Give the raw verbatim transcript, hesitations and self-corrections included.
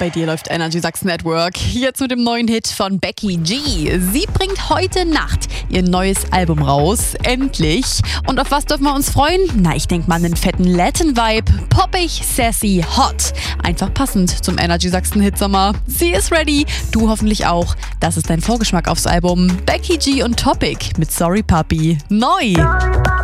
Bei dir läuft Energy Sachsen Network. Jetzt mit dem neuen Hit von Becky G. Sie bringt heute Nacht ihr neues Album raus. Endlich. Und auf was dürfen wir uns freuen? Na, ich denke mal an den fetten Latin-Vibe. Poppig, sassy, hot. Einfach passend zum Energy Sachsen Hitsommer. Sie ist ready. Du hoffentlich auch. Das ist dein Vorgeschmack aufs Album. Becky G und Topic mit Sorry Puppy. Neu.